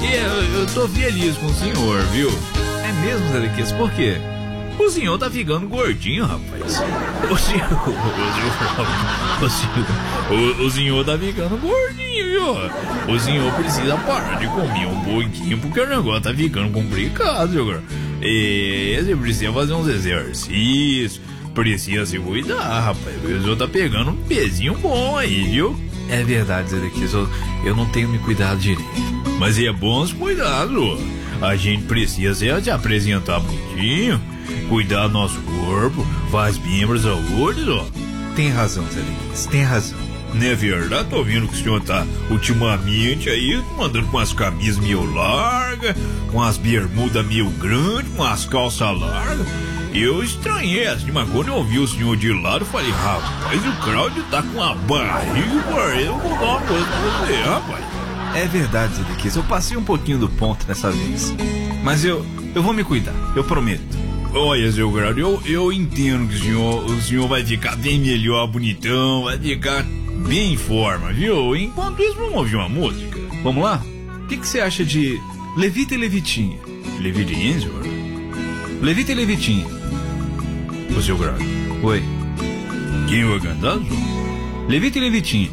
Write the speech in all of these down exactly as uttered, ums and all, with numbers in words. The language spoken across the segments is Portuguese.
E eu, eu tô feliz com o senhor, viu? É mesmo, Zé Lequias? Por quê? O senhor tá ficando gordinho, rapaz. O senhor. O senhor. O senhor, o, o senhor tá ficando gordinho, viu? O senhor precisa parar de comer um pouquinho, porque o negócio tá ficando complicado, senhor. E você precisa fazer uns exercícios. Precisa se cuidar, rapaz. O senhor tá pegando um pezinho bom aí, viu? É verdade, Zé Lequias. Eu, eu não tenho me cuidado direito. Mas é bom se cuidar, senhor. A gente precisa se apresentar bonitinho, cuidar do nosso corpo, faz bem pra saúde, ó. Tem razão, Zé Lequias, tem razão. Não é verdade? Tô vendo que o senhor tá ultimamente aí mandando com as camisas meio largas, com as bermudas meio grandes, com as calças largas. Eu estranhei assim, mas quando eu vi o senhor de lado, eu falei, rapaz, o Cláudio tá com uma barriga, eu vou dar uma coisa pra você, rapaz. É verdade, Zé Lequias, eu passei um pouquinho do ponto dessa vez. Mas eu, eu vou me cuidar, eu prometo. Olha, seu Grado, eu, eu entendo que o senhor, o senhor vai ficar bem melhor, bonitão, vai ficar bem em forma, viu? Enquanto isso, vamos ouvir uma música. Vamos lá? O que, que você acha de Levita e Levitinha? Levitinha, senhor? Levita e Levitinha. Ô, seu Grado. Oi. Quem vai cantar, senhor? Levita e Levitinha.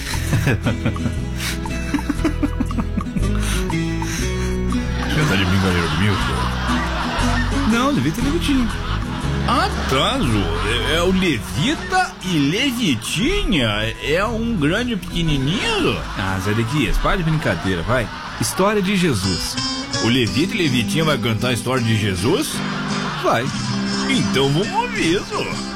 Você tá de brincadeira comigo, senhor? Não, Levita e Levitinha. Ah, tá, senhor. É, é o Levita e Levitinha? É um grande pequenininho? Ah, Zé Lequias, para de brincadeira, vai. História de Jesus. O Levita e Levitinha vai cantar a história de Jesus? Vai. Então vamos ouvir, senhor.